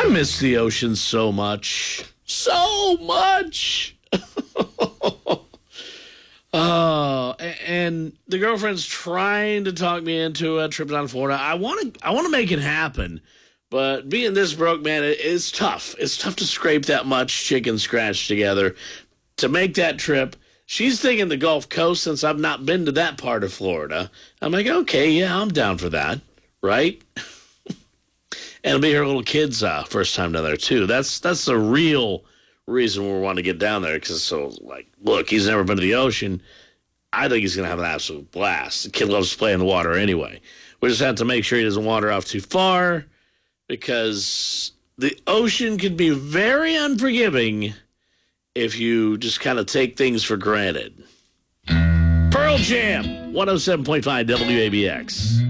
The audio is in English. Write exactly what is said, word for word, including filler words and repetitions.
I miss the ocean so much. So much. Oh, and the girlfriend's trying to talk me into a trip down to Florida. I want to I want to make it happen. But being this broke, man, it, it's tough. It's tough to scrape that much chicken scratch together to make that trip. She's thinking the Gulf Coast since I've not been to that part of Florida. I'm like, okay, yeah, I'm down for that, right? And it'll be her little kid's uh, first time down there, too. That's that's the real reason we want to get down there. Because, so, like, look, he's never been to the ocean. I think he's going to have an absolute blast. The kid loves to play in the water anyway. We just have to make sure he doesn't wander off too far, because the ocean can be very unforgiving if you just kind of take things for granted. Pearl Jam, one oh seven point five W A B X.